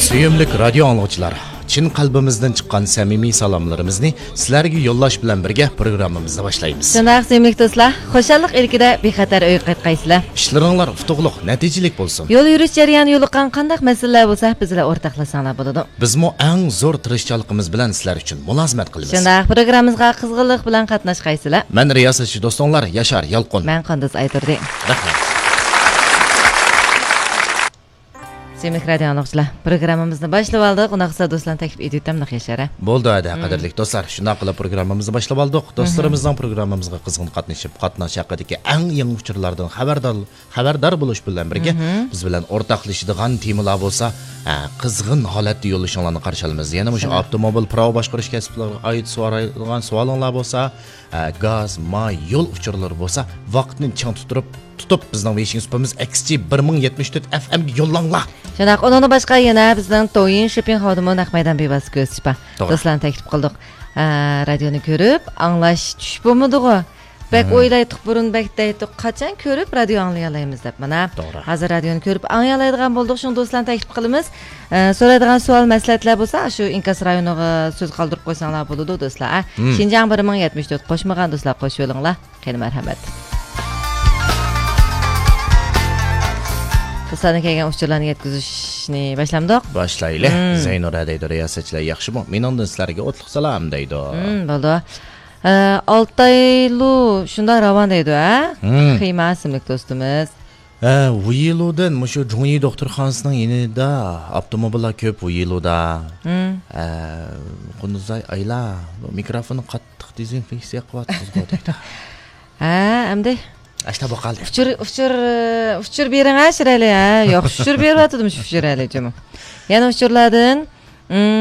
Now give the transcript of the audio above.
Suyumlik radio anlıqçılar, Çin qalbimizdan chiqqan samimiy salomlarimizni sizlarga yo'llash bilan birga programmamizni boshlaymiz. Shunday sevimli do'stlar, xo'shallik ilkida bexatar uy qaytqaysizlar. Ishlaringlar utuqliq, natijalik bo'lsin. Yo'l yurish jarayoni yo'liqqan qanday masalalar bo'lsa, bizlar o'rtoqlasanglar bo'ladi. Bizmo eng zo'r tirishchiligimiz bilan sizlar uchun mulozimat qilamiz. Shunday programmamizga qizg'inlik bilan qatnashqaysizlar. Men riyosatchi do'stlar Yashar Yalqin. Men Qanduz Ayturdi. Rahmat. Sevimli radio anlıqçılar, programmamizni boshlab oldik. Unaqsa do'stlarni taklif etyapman Yashar. Bo'ldi, qadrli do'stlar, shunday qilib programmamizni boshlab oldik. Do'stlarimizning programmamizga qizg'in qatnash haqidagi eng yangi uchurlardan xabardor bo'lish bilan birga biz bilan o'rtoqlashadigan temalar bo'lsa, qizg'in holatda yo'llashinglarni qarshi olamiz. Yana o'sha avtomobil pravo boshqarish kasblariga oid so'ralgan savollar bo'lsa, gaz, may, yo'l uchurlari bo'lsa, vaqtni chang tutib bizning wishing supamiz XG 1074 FM ga yo'llanglar. Shunday undan boshqa yana bizning Toyin Shopping xodimi naq maydon bevasi ko'rsatib, do'stlarni taklif qildik. Radioni ko'rib, anglash tushib bo'lmadi-ku. Bak o'ylaydik burun bakdaydik, qachon ko'rib radio anglay olamiz deb. Mana hozir radioni ko'rib anglay oladigan bo'ldik. Shuni do'stlarni taklif qilamiz. So'raydigan savol, maslahatlar bo'lsa, shu Inkas rayoniga so'z qoldirib qo'ysanglar bo'ladi do'stlar. Xinjiang 1074 qo'shmagan do'stlar qo'shib yo'linglar. Xeyr marhamat. Do'stlarga kelgan uchurlarni yetkazishni boshlamdik. Boshlaylik. Zaynur deydi, riyosatchilar yaxshimi? Meningdan sizlarga o'tliq salom deydi. Bo'ldi. Oltaylu shunda ravon deydi, Xiyma ismli do'stimiz. Uyiludan mushu Junyi doktorxonasining yonida avtomobillar ko'p Uyiluda. Qunduzay ayla mikrofonni qattiq dezinfeksiya qilyapsiz deydi. Endi Ashta boqaldi. Uchur bering ashirali, yo'q, uchur beryaptimi uchur ali jim. Yana uchurlardan